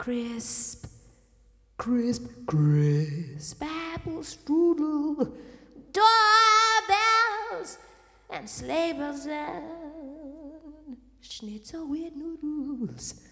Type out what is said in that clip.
crisp, crisp, crisp apple strudel, doorbells and sleigh bells and schnitzel with noodles.